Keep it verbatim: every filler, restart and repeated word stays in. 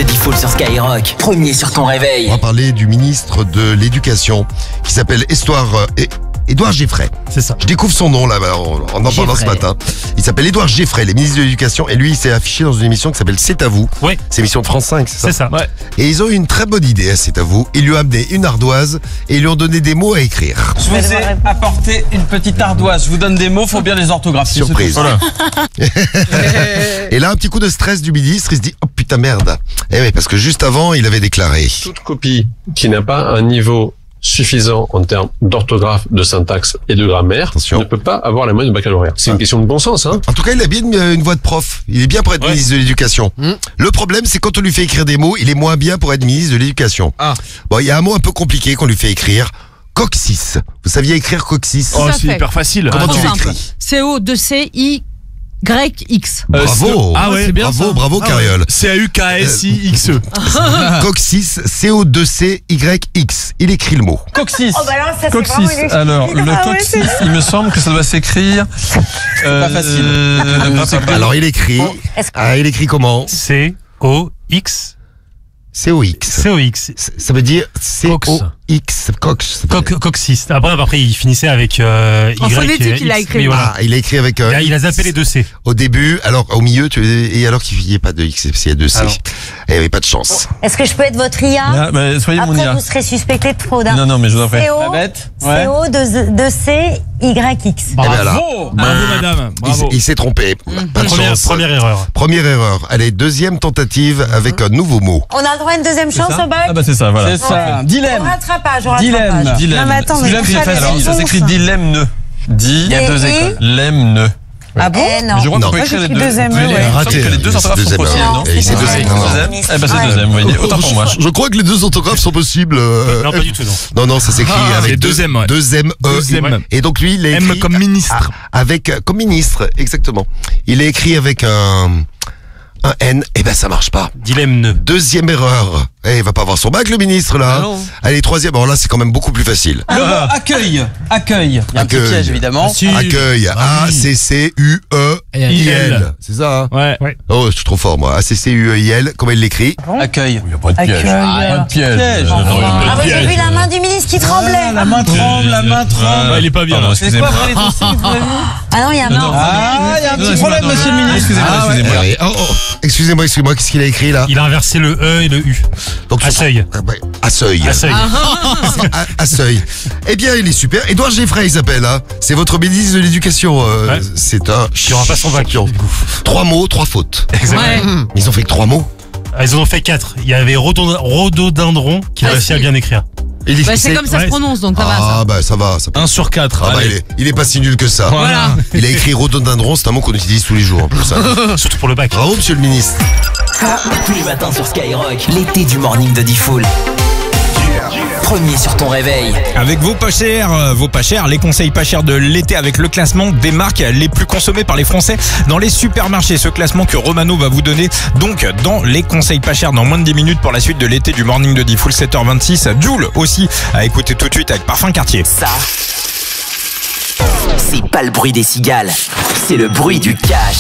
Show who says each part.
Speaker 1: de Diffoul sur Skyrock. Premier sur ton réveil.
Speaker 2: On va parler du ministre de l'Éducation qui s'appelle Estoire, euh, et- Édouard Geoffrey.
Speaker 3: C'est ça.
Speaker 2: Je découvre son nom là, on en parlant ce matin. Il s'appelle Édouard Geoffrey, le ministre de l'Éducation, et lui il s'est affiché dans une émission qui s'appelle C'est à vous.
Speaker 3: Ouais.
Speaker 2: C'est une émission de France cinq, c'est ça?
Speaker 3: C'est ça. Ouais.
Speaker 2: Et ils ont eu une très bonne idée à C'est à vous. Ils lui ont amené une ardoise et ils lui ont donné des mots à écrire.
Speaker 4: Je vous ai apporté une petite ardoise. Je vous donne des mots, faut bien les orthographier.
Speaker 2: Surprise.
Speaker 4: Voilà.
Speaker 2: Et là, un petit coup de stress du ministre, il se dit oh putain merde. Eh oui, parce que juste avant, il avait déclaré.
Speaker 5: Toute copie qui n'a pas un niveau suffisant en termes d'orthographe, de syntaxe et de grammaire
Speaker 2: Attention.
Speaker 5: ne peut pas avoir la moyenne de baccalauréat. C'est une question de bon sens, hein.
Speaker 2: En tout cas, il a bien une, une voix de prof. Il est bien pour être
Speaker 3: Ouais.
Speaker 2: ministre de l'Éducation. Le problème, c'est quand on lui fait écrire des mots, il est moins bien pour être ministre de l'Éducation.
Speaker 4: Ah.
Speaker 2: Bon, il y a un mot un peu compliqué qu'on lui fait écrire. Coccyx. Vous saviez écrire coccyx?
Speaker 3: Oh,
Speaker 6: à
Speaker 3: c'est
Speaker 6: fait.
Speaker 3: hyper facile.
Speaker 2: Comment
Speaker 6: Ah,
Speaker 2: tu
Speaker 6: simple.
Speaker 2: l'écris?
Speaker 6: C O deux C I Y X.
Speaker 3: Euh,
Speaker 2: Bravo.
Speaker 3: Ah ouais, c'est bien
Speaker 2: bravo,
Speaker 3: ça.
Speaker 2: bravo,
Speaker 3: Ah
Speaker 2: Cariole.
Speaker 3: ouais. C A U K S I X E.
Speaker 2: Coccyx, C O deux C Y X. Il écrit le mot.
Speaker 4: Coccyx.
Speaker 7: Oh bah alors, ça, c'est
Speaker 4: Coccyx.
Speaker 7: vraiment une-
Speaker 4: Alors, le
Speaker 7: Ah ouais,
Speaker 4: coccyx, il me semble que ça doit s'écrire. Euh, pas facile. Euh,
Speaker 2: Alors, il écrit.
Speaker 7: Est-ce que-
Speaker 2: Ah, il écrit comment?
Speaker 3: C O X.
Speaker 2: C O X.
Speaker 3: C O X.
Speaker 2: Ça veut dire C O X. Cox.
Speaker 3: Coq, Coxis. Après, après, il finissait avec euh,
Speaker 6: En
Speaker 3: Y.
Speaker 6: phonétique,
Speaker 3: et
Speaker 6: il a
Speaker 3: X.
Speaker 6: écrit.
Speaker 3: Mais voilà.
Speaker 2: Ah, il a écrit avec
Speaker 3: Il
Speaker 2: un.
Speaker 3: a, il a zappé les deux C.
Speaker 2: Au début, alors au milieu, tu et alors qu'il n'y ait pas de X, il y a deux C.
Speaker 4: Alors.
Speaker 2: Il n'y avait pas de chance.
Speaker 7: Est-ce que je peux être votre I A?
Speaker 4: Ah, bah, soyez mon I
Speaker 7: Après,
Speaker 4: A.
Speaker 7: vous serez suspecté de fraude. hein.
Speaker 4: Non, non, mais je vous en prie.
Speaker 7: C O,
Speaker 4: La bête.
Speaker 7: C O deux C Y X.
Speaker 2: Eh ben là,
Speaker 4: Bravo.
Speaker 3: Bravo, madame.
Speaker 2: il, s- il s'est trompé. Pas de
Speaker 3: Première,
Speaker 2: chance.
Speaker 3: première erreur.
Speaker 2: Première erreur. Allez, deuxième tentative avec un nouveau mot.
Speaker 7: On a le droit à une deuxième chance au bac?
Speaker 5: Ah bah c'est ça, voilà.
Speaker 4: C'est ça.
Speaker 7: Au
Speaker 4: Dilemme.
Speaker 7: rattrapage, au rattrapage.
Speaker 4: Dilemme. Dilemme.
Speaker 7: Non mais attends, mais
Speaker 4: Dilemme,
Speaker 7: tout
Speaker 4: c'est
Speaker 7: ça,
Speaker 4: facile.
Speaker 7: des
Speaker 4: Ça s'écrit
Speaker 7: réponses.
Speaker 4: dilemme. Di.
Speaker 7: Il y a deux écoles.
Speaker 4: Lemme.
Speaker 7: Ah bon? Eh non.
Speaker 4: Je crois
Speaker 2: Non.
Speaker 4: qu'on peut
Speaker 7: Moi,
Speaker 4: écrire les
Speaker 7: j'écris
Speaker 4: deux.
Speaker 7: deuxième,
Speaker 4: Oui,
Speaker 7: ouais.
Speaker 4: il me semble
Speaker 2: Raté.
Speaker 4: que les deux
Speaker 2: C'est
Speaker 4: orthographes sont
Speaker 2: deuxième
Speaker 4: possibles,
Speaker 2: erreur.
Speaker 4: non?
Speaker 2: Et c'est
Speaker 7: Non,
Speaker 2: deuxième.
Speaker 7: non,
Speaker 2: Non, non.
Speaker 7: non.
Speaker 4: Eh ben c'est
Speaker 7: Ouais.
Speaker 4: deuxième, vous voyez. Autant pour moi.
Speaker 2: Je crois que les deux orthographes sont possibles. euh,
Speaker 3: Non, pas du tout, non.
Speaker 2: Non, non, ça s'écrit
Speaker 3: Ah,
Speaker 2: avec
Speaker 3: c'est
Speaker 2: deux,
Speaker 3: deux M, ouais.
Speaker 2: deux M, E.
Speaker 3: Deux M.
Speaker 2: Et donc lui, il a
Speaker 3: M
Speaker 2: écrit
Speaker 3: comme ministre.
Speaker 2: Ah, avec euh, comme ministre, exactement. Il est écrit avec un un N. Et ben ça marche pas.
Speaker 3: Dilemme ne.
Speaker 2: Deuxième erreur. Eh, il va pas avoir son bac le ministre là.
Speaker 4: Ah non.
Speaker 2: Allez, troisième. Alors là, c'est quand même beaucoup plus facile.
Speaker 4: Le mot accueil. Accueil. Il y a un petit
Speaker 2: Accueil.
Speaker 4: piège, évidemment.
Speaker 2: Accueil. A C C U E I L. C'est ça. Hein
Speaker 3: Ouais. ouais.
Speaker 2: Oh, je suis trop fort moi. A C C U E I L. Comment il l'écrit?
Speaker 4: Accueil.
Speaker 5: Il n'y a pas de piège.
Speaker 7: Accueil.
Speaker 5: Pas de piège.
Speaker 4: Piège.
Speaker 7: Ah bah j'ai vu la main du ministre qui tremblait.
Speaker 4: La main tremble, la main tremble.
Speaker 3: Ouais, il est pas bien, là.
Speaker 4: C'est quoi après les dossiers que vous avez mis?
Speaker 7: Ah non, il y a un
Speaker 4: Non.
Speaker 7: Ah,
Speaker 4: Ah, il y a un petit problème, monsieur le ministre. Excusez-moi,
Speaker 2: Ah, ouais.
Speaker 4: excusez-moi.
Speaker 2: Eh, oh, oh. Excusez-moi, excusez-moi. Qu'est-ce qu'il a écrit là?
Speaker 3: Il a inversé le E et le U.
Speaker 2: Donc,
Speaker 3: À seuil.
Speaker 2: Ah, bah, à seuil.
Speaker 3: À seuil.
Speaker 2: à, à seuil. Eh bien, il est super. Édouard Geoffrey, il s'appelle. Hein. C'est votre ministre de l'Éducation. euh,
Speaker 3: Ouais.
Speaker 2: C'est un
Speaker 3: Qui aura pas son bac.
Speaker 2: champion. Trois mots, trois fautes.
Speaker 6: Ouais.
Speaker 2: Ils ont fait que trois mots.
Speaker 3: Ah, ils en ont fait quatre. Il y avait Rodon- Rhododendron qui a
Speaker 6: Ah,
Speaker 3: réussi
Speaker 6: si.
Speaker 3: à bien écrire.
Speaker 2: Il est-
Speaker 6: Bah, c'est comme ça
Speaker 3: ouais,
Speaker 6: se prononce, donc ça va.
Speaker 2: Ah,
Speaker 6: Ça.
Speaker 2: bah ça va. Ça...
Speaker 3: un sur quatre.
Speaker 2: Ah, bah, il, est, il est pas si nul que ça.
Speaker 6: Voilà.
Speaker 2: Il a écrit rhododendron, c'est un mot qu'on utilise tous les jours en plus. hein.
Speaker 3: Surtout pour le bac.
Speaker 2: Bravo, monsieur le ministre.
Speaker 1: Tous les matins sur Skyrock. L'été du morning de Diffoul. Premier sur ton réveil.
Speaker 8: Avec vos pas chers, euh, vos pas chers, les conseils pas chers de l'été avec le classement des marques les plus consommées par les Français dans les supermarchés. Ce classement que Romano va vous donner donc dans les conseils pas chers dans moins de dix minutes pour la suite de l'été du morning de Diffoul, sept heures vingt-six. Joule aussi à écouter tout de suite avec Parfum Quartier.
Speaker 1: Ça, c'est pas le bruit des cigales. C'est le bruit du cash.